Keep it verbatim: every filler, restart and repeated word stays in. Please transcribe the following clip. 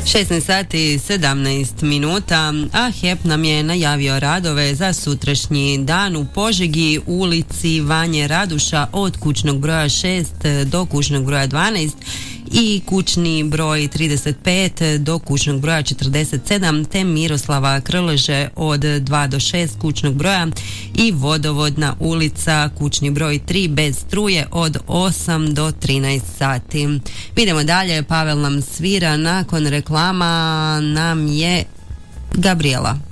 šesnaest sati sedamnaest minuta, a H E P nam je najavio radove za sutrašnji dan u Požegi, ulici Vanje Raduša od kućnog broja šest do kućnog broja dvanaest i kućni broj trideset pet do kućnog broja četrdeset sedam, te Miroslava Krleže od dva do šest kućnog broja i Vodovodna ulica kućni broj tri bez struje od osam do trinaest sati. Idemo dalje, Pavel nam svira, nakon reklama nam je Gabriela.